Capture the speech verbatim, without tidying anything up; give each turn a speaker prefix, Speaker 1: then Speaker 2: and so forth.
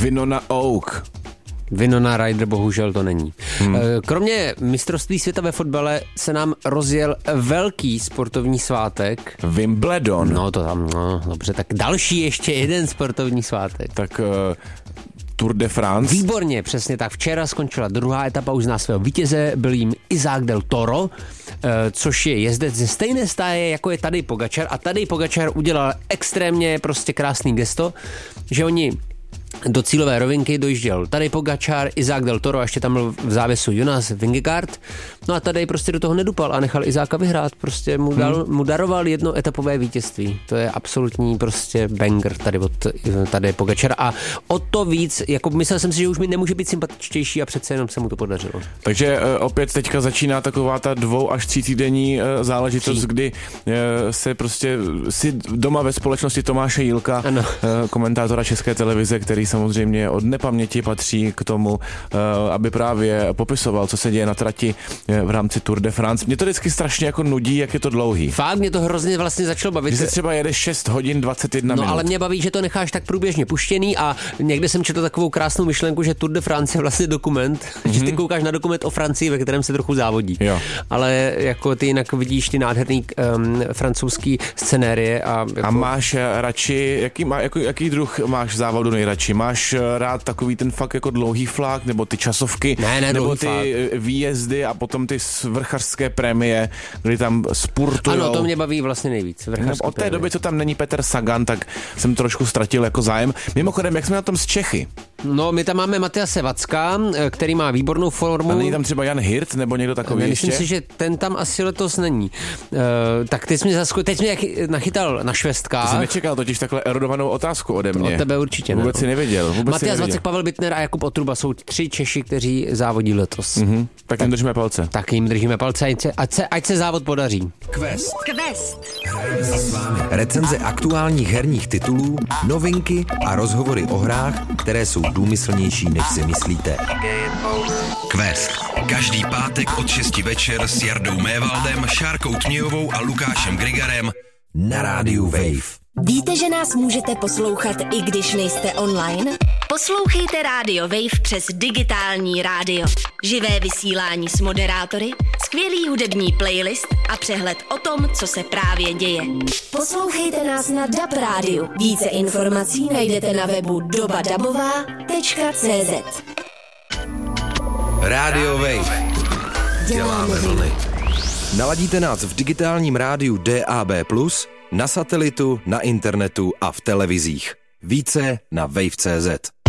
Speaker 1: Winona Oak.
Speaker 2: Winona Ryder bohužel to není. Hmm. Kromě mistrovství světa ve fotbale se nám rozjel velký sportovní svátek.
Speaker 1: Wimbledon.
Speaker 2: No to tam, no dobře, tak další ještě jeden sportovní svátek.
Speaker 1: Tak uh, Tour de France.
Speaker 2: Výborně, přesně tak. Včera skončila druhá etapa, už zná svého vítěze, byl jim Isaac del Toro, uh, což je jezdec ze stejné stáje, jako je Tadej Pogačar. A Tadej Pogačar udělal extrémně prostě krásný gesto, že oni do cílové rovinky dojížděl Tadej Pogačar, Isaac del Toro a ještě tam byl v závěsu Jonas Vingegaard. No a Tadej prostě do toho nedupal a nechal Izáka vyhrát. Prostě mu, dal, hmm. mu daroval jedno etapové vítězství. To je absolutní prostě banger tady od Tadeje Pogačara. A o to víc, jako myslel jsem si, že už mi nemůže být sympatičtější a přece jenom se mu to podařilo.
Speaker 1: Takže uh, opět teďka začíná taková ta dvou až tří týdenní uh, záležitost, Tří. kdy uh, se prostě si doma ve společnosti Tomáše Jílka, uh, komentátora České televize, který samozřejmě od nepaměti patří k tomu, aby právě popisoval, co se děje na trati v rámci Tour de France. Mě to vždycky strašně jako nudí, jak je to dlouhý.
Speaker 2: Fakt, mě to hrozně vlastně začalo bavit.
Speaker 1: Když se třeba jede šest hodin dvacet jedna
Speaker 2: no,
Speaker 1: minut.
Speaker 2: Ale mě baví, že to necháš tak průběžně puštěný a někde jsem četl takovou krásnou myšlenku, že Tour de France je vlastně dokument, mm-hmm. že ty koukáš na dokument o Francii, ve kterém se trochu závodí.
Speaker 1: Jo.
Speaker 2: Ale jako ty jinak vidíš ty nádherný um, francouzský scenérie a jako...
Speaker 1: A máš radši, jaký, má, jako, jaký druh máš závodu nejradši? Máš rád takový ten fakt jako dlouhý flák, nebo ty časovky,
Speaker 2: ne, ne,
Speaker 1: nebo ty
Speaker 2: flák.
Speaker 1: výjezdy a potom ty vrchařské prémie, kdy tam spurtujou.
Speaker 2: Ano, to mě baví vlastně nejvíc.
Speaker 1: No, od té prémie. doby, co tam není Petr Sagan, tak jsem trošku ztratil jako zájem. Mimochodem, jak jsme na tom s Čechy?
Speaker 2: No, my tam máme Matyase Vacka, který má výbornou formu.
Speaker 1: A není tam třeba Jan Hirt nebo někdo takový
Speaker 2: Myslím
Speaker 1: ještě?
Speaker 2: si, že ten tam asi letos není. Uh, tak teď jsi mě, zasko- teď jsi mě nachytal na švestkách.
Speaker 1: Ty jsi nečekal totiž takhle erudovanou otázku ode mě.
Speaker 2: Od tebe určitě ne.
Speaker 1: Vůbec si nevěděl.
Speaker 2: Matyas Vacek, Pavel Bittner a Jakub Otruba jsou tři Češi, kteří závodí letos.
Speaker 1: Mm-hmm. Tak, tak jim držíme palce.
Speaker 2: Tak jim držíme palce, ať se, ať se, ať se závod podaří.
Speaker 3: Quest. Quest. Hrajeme s vámi. Recenze aktuálních herních titulů, novinky a rozhovory o hrách, které jsou důmyslnější, než si myslíte. Quest. Každý pátek od šesti večer s Jardou Mévaldem, Šárkou Tmějovou a Lukášem Grigarem na rádiu Wave.
Speaker 4: Víte, že nás můžete poslouchat, i když nejste online? Poslouchejte rádio Wave přes digitální rádio. Živé vysílání s moderátory, skvělý hudební playlist a přehled o tom, co se právě děje. Poslouchejte nás na D A B rádiu. Více informací najdete na webu dobadabová tečka cé zet.
Speaker 3: Rádio Wave. Děláme vlny. Naladíte nás v digitálním rádiu D A B plus, na satelitu, na internetu a v televizích. Více na wave tečka cé zet.